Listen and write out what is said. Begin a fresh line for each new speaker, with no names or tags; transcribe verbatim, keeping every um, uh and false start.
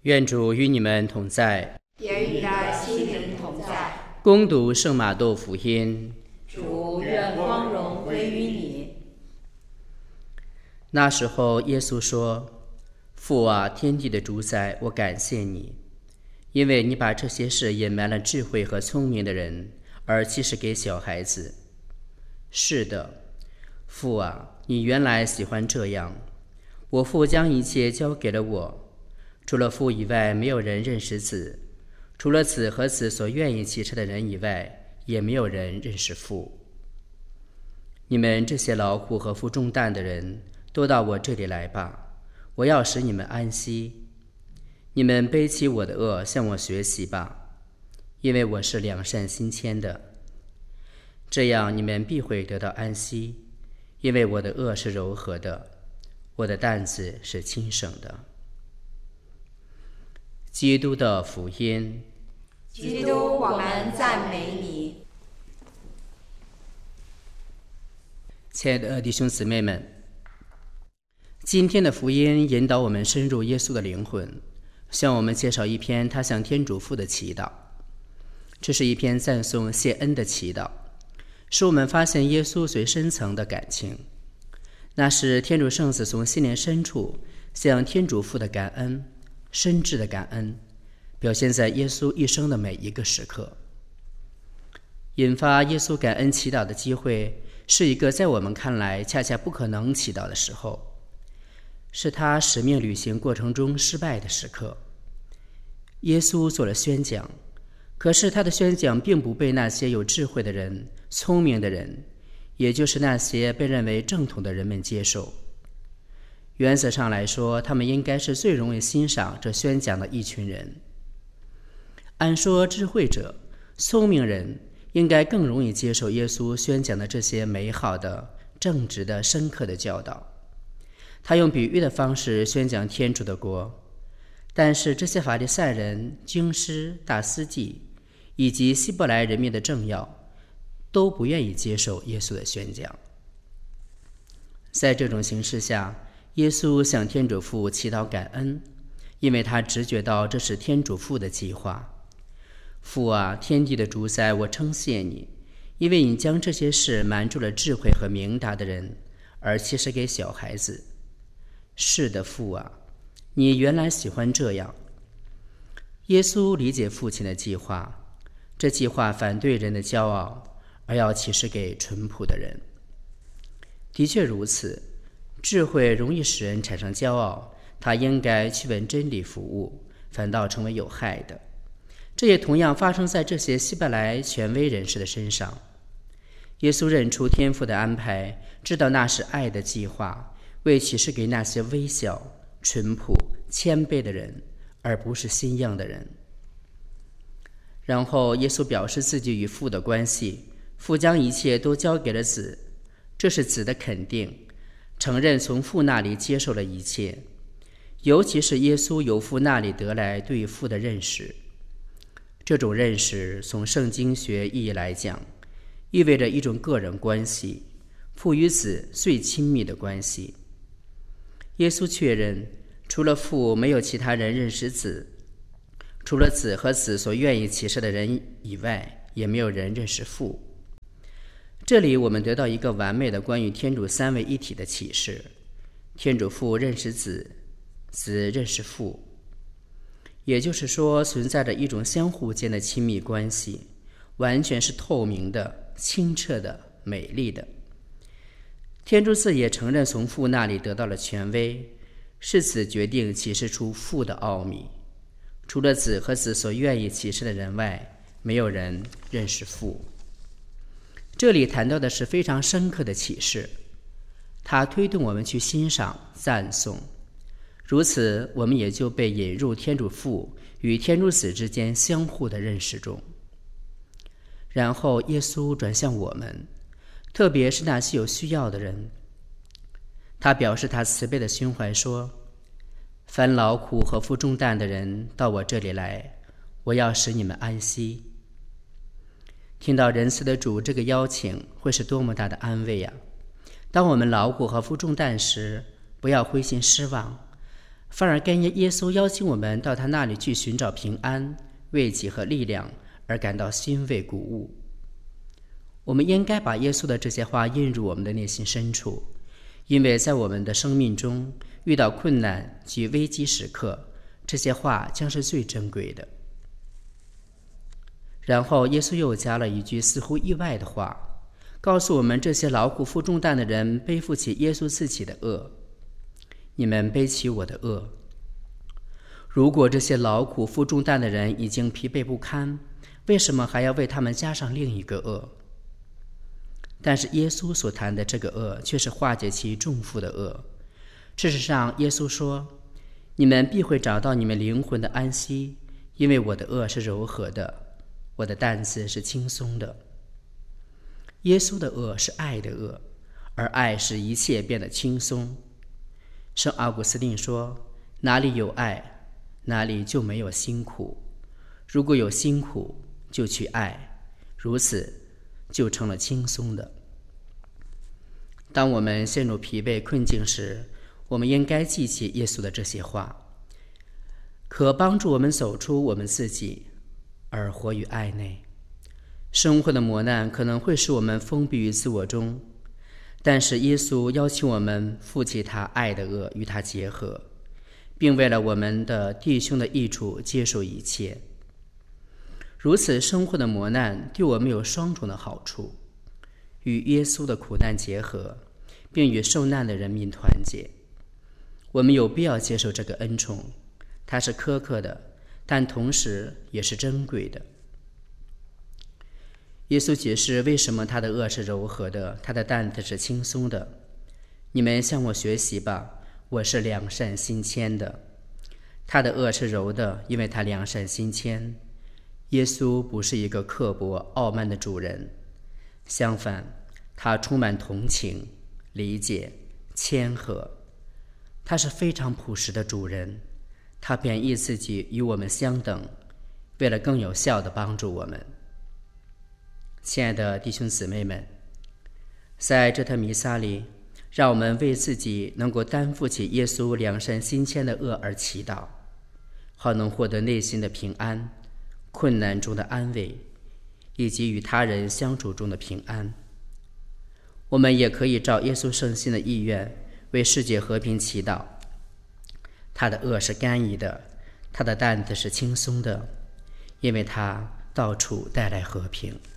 愿主与你们同在，
也与你的心灵同在。
恭读圣马窦福音。
主，愿光荣归于你。
那时候，耶稣说：“父啊，天地的主宰，我感谢你，因为你把这些事隐瞒了智慧和聪明的人，而启示给小孩子。是的，父啊，你原来喜欢这样。我父将一切交给了我。除了父以外，没有人认识子；除了子和子所愿意启示的人以外，也没有人认识父。你们这些劳苦和负重担的人，都到我这里来吧，我要使你们安息。你们背起我的轭，向我学习吧，因为我是良善心谦的。这样你们必会得到安息，因为我的轭是柔和的，我的担子是轻省的。”基督的福音。
基督，我们赞美你。
亲爱的弟兄姊妹们，今天的福音引导我们深入耶稣的灵魂，向我们介绍一篇他向天主父的祈祷。这是一篇赞颂谢恩的祈祷，使我们发现耶稣最深层的感情，那是天主圣子从心灵深处向天主父的感恩，深挚的感恩，表现在耶稣一生的每一个时刻。引发耶稣感恩祈祷的机会，是一个在我们看来恰恰不可能祈祷的时候，是他使命履行过程中失败的时刻。耶稣做了宣讲，可是他的宣讲并不被那些有智慧的人、聪明的人，也就是那些被认为正统的人们接受。原则上来说，他们应该是最容易欣赏这宣讲的一群人。按说，智慧者、聪明人应该更容易接受耶稣宣讲的这些美好的、正直的、深刻的教导。他用比喻的方式宣讲天主的国，但是这些法利赛人、经师、大司祭以及希伯来人民的政要都不愿意接受耶稣的宣讲。在这种形势下，耶稣向天主父祈祷感恩，因为他直觉到这是天主父的计划。父啊，天地的主宰，我称谢你，因为你将这些事瞒住了智慧和明达的人，而启示给小孩子。是的，父啊，你原来喜欢这样。耶稣理解父亲的计划，这计划反对人的骄傲，而要启示给淳朴的人。的确如此，智慧容易使人产生骄傲，他应该去为真理服务，反倒成为有害的。这也同样发生在这些希伯来权威人士的身上。耶稣认出天父的安排，知道那是爱的计划，为启示给那些微小、淳朴、谦卑的人，而不是心硬的人。然后耶稣表示自己与父的关系，父将一切都交给了子，这是子的肯定，承认从父那里接受了一切，尤其是耶稣由父那里得来对于父的认识。这种认识从圣经学意义来讲，意味着一种个人关系，父与子最亲密的关系。耶稣确认，除了父，没有其他人认识子；除了子和子所愿意启示的人以外，也没有人认识父。这里我们得到一个完美的关于天主三位一体的启示：天主父认识子，子认识父。也就是说，存在着一种相互间的亲密关系，完全是透明的、清澈的、美丽的。天主子也承认从父那里得到了权威，是子决定启示出父的奥秘。除了子和子所愿意启示的人外，没有人认识父。这里谈到的是非常深刻的启示，它推动我们去欣赏、赞颂。如此，我们也就被引入天主父与天主子之间相互的认识中。然后耶稣转向我们，特别是那些有需要的人，他表示他慈悲的胸怀，说：凡劳苦和负重担的人到我这里来，我要使你们安息。听到仁慈的主这个邀请，会是多么大的安慰呀！当我们劳苦和负重担时，不要灰心失望， 反而跟耶稣邀请我们到他那里去寻找平安、慰藉和力量而感到欣慰鼓舞。我们应该把耶稣的这些话印入我们的内心深处，因为在我们的生命中遇到困难及危机时刻，这些话将是最珍贵的。然后耶稣又加了一句似乎意外的话，告诉我们这些劳苦负重担的人背负起耶稣自己的恶。你们背起我的恶。如果这些劳苦负重担的人已经疲惫不堪，为什么还要为他们加上另一个恶？但是耶稣所谈的这个恶却是化解其重负的恶。事实上，耶稣说，你们必会找到你们灵魂的安息，因为我的恶是柔和的，我的担子是轻松的。耶稣的恶是爱的恶，而爱使一切变得轻松。圣奥古斯丁说，哪里有爱，哪里就没有辛苦，如果有辛苦，就去爱，如此就成了轻松的。当我们陷入疲惫困境时，我们应该记起耶稣的这些话，可帮助我们走出我们自己，而活于爱内。生活的磨难可能会使我们封闭于自我中，但是耶稣邀请我们负起他爱的恶，与他结合，并为了我们的弟兄的益处接受一切。如此生活的磨难对我们有双重的好处：与耶稣的苦难结合，并与受难的人民团结。我们有必要接受这个恩宠，它是苛刻的，但同时也是珍贵的。耶稣解释为什么他的恶是柔和的，他的担子是轻松的。你们向我学习吧，我是良善心谦的。他的恶是柔的，因为他良善心谦。耶稣不是一个刻薄傲慢的主人，相反，他充满同情、理解、谦和。他是非常朴实的主人，他贬义自己与我们相等，为了更有效地帮助我们。亲爱的弟兄姊妹们，在这特弥撒里，让我们为自己能够担负起耶稣良善心谦的恶而祈祷，好能获得内心的平安、困难中的安慰，以及与他人相处中的平安。我们也可以照耶稣圣心的意愿，为世界和平祈祷。他的恶是甘饴的，他的担子是轻松的，因为他到处带来和平。